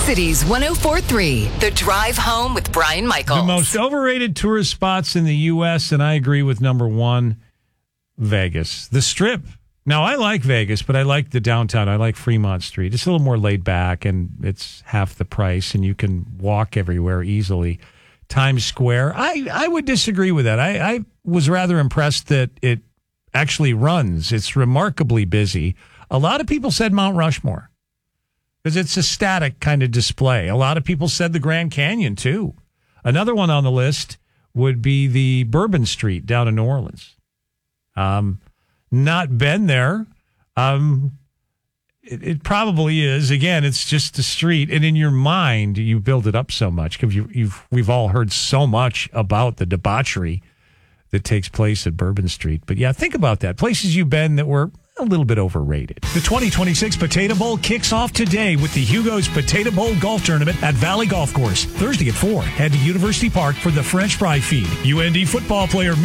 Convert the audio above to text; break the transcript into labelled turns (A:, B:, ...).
A: Cities 104.3, The Drive Home with Brian Michaels.
B: The most overrated tourist spots in the U.S., and I agree with number one, Vegas. The Strip. Now, I like Vegas, but I like the downtown. I like Fremont Street. It's a little more laid back, and it's half the price, and you can walk everywhere easily. Times Square, I would disagree with that. I was rather impressed that it actually runs. It's remarkably busy. A lot of people said Mount Rushmore because it's a static kind of display. A lot of people said the Grand Canyon, too. Another one on the list would be the Bourbon Street down in New Orleans. Not been there. It probably is. Again, it's just a street, and in your mind, you build it up so much because we've all heard so much about the debauchery that takes place at Bourbon Street. But yeah, think about that. Places you've been that were a little bit overrated. The 2026 Potato Bowl kicks off today with the Hugo's Potato Bowl Golf Tournament at Valley Golf Course. Thursday at 4. Head to University Park for the French Fry Feed. UND football player